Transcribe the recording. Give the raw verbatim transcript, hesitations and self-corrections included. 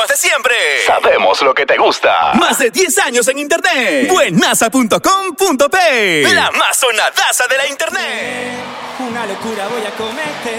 programas de siempre. Sabemos lo que te gusta. Más de diez años en internet. Buenaza punto com punto pe. La más sonadaza de la internet. Una locura voy a cometer.